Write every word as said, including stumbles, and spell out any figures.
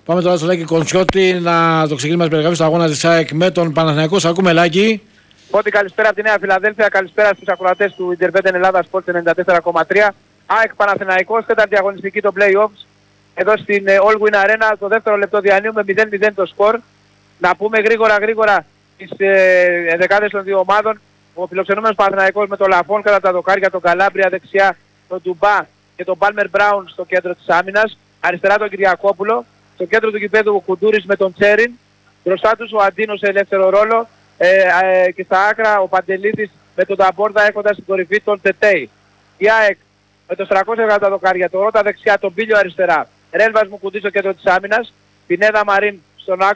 Πάμε τώρα στο Λάκη Κοντσιώτη να το ξεκίνημα της περιγραφής του αγώνα της ΑΕΚ με τον Παναθηναϊκό. Σ' ακούμε, Λάκη. Ότι καλησπέρα από τη Νέα Φιλαδέλφια, καλησπέρα στους ακροατές του Independent Ελλάδα Sports ενενήντα τέσσερα κόμμα τρία. ΑΕΚ Παναθηναϊκός, τέταρτη αγωνιστική των play-offs. Εδώ στην All Win Arena, το δεύτερο λεπτό διανύουμε μηδέν μηδέν το σκορ. Να πούμε γρήγορα γρήγορα τις ε, δεκάδες των δύο ομάδων. Ο φιλοξενούμενος Παναθηναϊκός με τον Λαφόν κατά τα δοκάρια, τον Καλάμπρια δεξιά, τον Ντουμπά και τον Πάλμερ Μπράουν στο κέντρο της άμυνας. Αριστερά τον Κυριακόπουλο. Στο κέντρο του γηπέδου ο Κουντούρης με τον Τσέριν. Μπροστά τους ο Αντίνος σε ελεύθερο ρόλο. Ε, ε, και στα άκρα ο Παντελίδης με τον Ταμπόρδα έχοντας στην κορυφή τον Τετέι. Η ΑΕΚ με το Στρακώσια κατά τα δοκάρια, τον Ρώτα δεξιά, τον Πίλιο αριστερά. Ρέλβας μου κουντί στο κέντρο της άμυνας. Πινέδα Μαρίν στον άκρο.